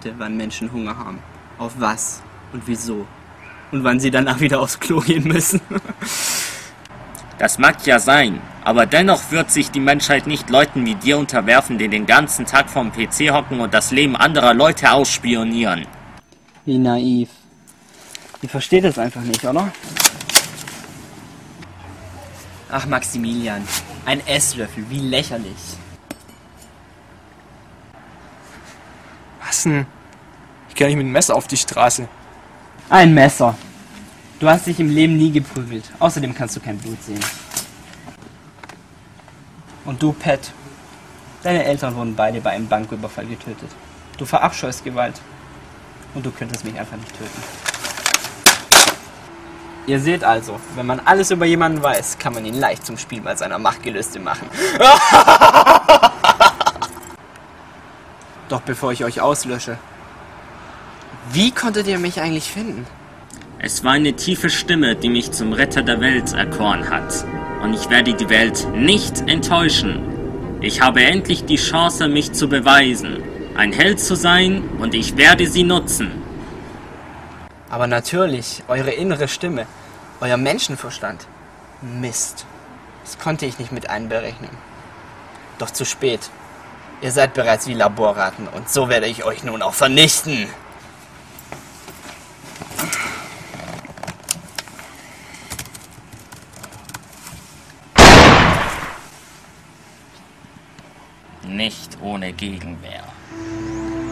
wüsste, wann Menschen Hunger haben. Auf was und wieso. Und wann sie danach wieder aufs Klo gehen müssen. Das mag ja sein, aber dennoch wird sich die Menschheit nicht Leuten wie dir unterwerfen, die den ganzen Tag vorm PC hocken und das Leben anderer Leute ausspionieren. Wie naiv. Ihr versteht es einfach nicht, oder? Ach, Maximilian. Ein Esslöffel, wie lächerlich. Was denn? Ich gehe nicht mit dem Messer auf die Straße. Ein Messer. Du hast dich im Leben nie geprügelt. Außerdem kannst du kein Blut sehen. Und du, Pat. Deine Eltern wurden beide bei einem Banküberfall getötet. Du verabscheust Gewalt. Und du könntest mich einfach nicht töten. Ihr seht also, wenn man alles über jemanden weiß, kann man ihn leicht zum Spielball seiner Machtgelüste machen. Doch bevor ich euch auslösche, wie konntet ihr mich eigentlich finden? Es war eine tiefe Stimme, die mich zum Retter der Welt erkoren hat. Und ich werde die Welt nicht enttäuschen. Ich habe endlich die Chance, mich zu beweisen. Ein Held zu sein, und ich werde sie nutzen. Aber natürlich, eure innere Stimme, euer Menschenverstand. Mist. Das konnte ich nicht mit einberechnen. Doch zu spät. Ihr seid bereits wie Laborratten und so werde ich euch nun auch vernichten. Nicht ohne Gegenwehr.